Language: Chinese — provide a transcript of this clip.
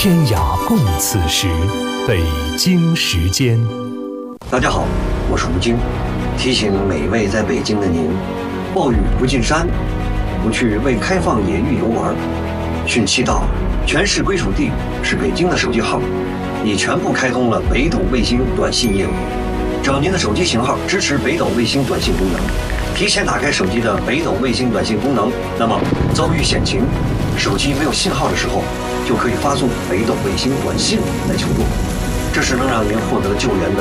天涯共此时，北京时间。 大家好，我是吴京，提醒每一位在北京的您，暴雨不进山，不去为开放野域游玩。汛期到，全市归属地是北京的手机号已全部开通了北斗卫星短信业务。只要您的手机型号支持北斗卫星短信功能，提前打开手机的北斗卫星短信功能，那么遭遇险情，手机没有信号的时候，就可以发送北斗卫星短信来求助，这是能让您获得救援的